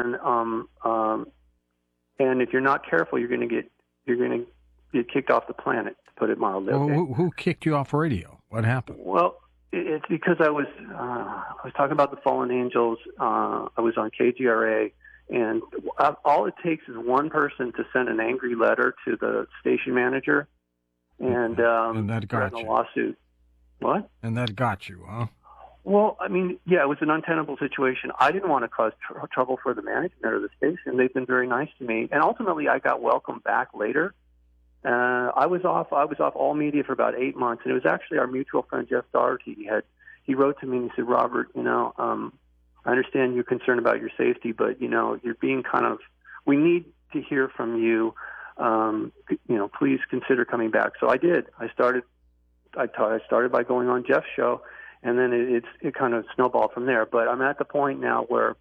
and if you're not careful, you're going to get kicked off the planet, to put it mildly. Well, okay? who kicked you off radio? What happened? Well, it's because I was talking about the fallen angels. I was on KGRA, and all it takes is one person to send an angry letter to the station manager, and that got threaten you. a lawsuit. What? And that got you, huh? Well, I mean, yeah, it was an untenable situation. I didn't want to cause trouble for the management or the station. They've been very nice to me, and ultimately, I got welcomed back later. I was off all media for about 8 months, and it was actually our mutual friend Jeff Doherty. He wrote to me and he said, "Robert, I understand you're concerned about your safety, but you're being we need to hear from you. Please consider coming back." So I did. I started by going on Jeff's show, and then it kind of snowballed from there. But I'm at the point now where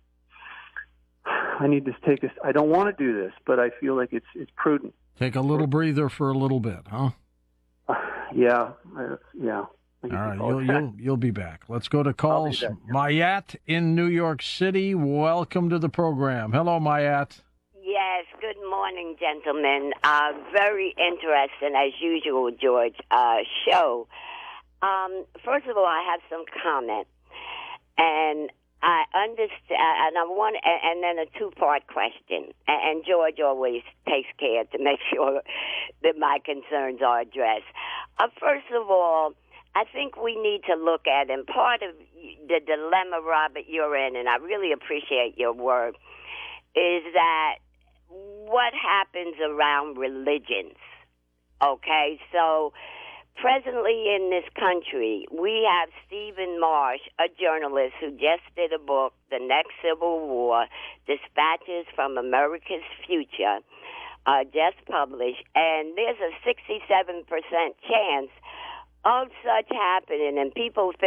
I need to take I don't want to do this, but I feel like it's prudent. Take a little breather for a little bit, huh? Yeah. All right, you'll be back. Let's go to calls. Mayat in New York City. Welcome to the program. Hello, Mayat. Yes, good morning, gentlemen. Very interesting, as usual, George, show. First of all, I have some comment, and I understand, and then a two-part question. And George always takes care to make sure that my concerns are addressed. First of all, I think we need to look at, and part of the dilemma, Robert, you're in, and I really appreciate your work, is that what happens around religions, okay? So presently in this country, we have Stephen Marsh, a journalist who just did a book, The Next Civil War, Dispatches from America's Future, just published, and there's a 67% chance of such happening, and people